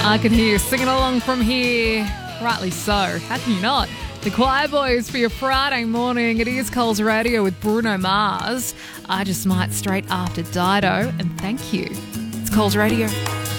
I can hear you singing along from here. Rightly so. How can you not? The Choir Boys for your Friday morning. It is Coles Radio with Bruno Mars. I Just Might straight after Dido. And thank you. It's Coles Radio.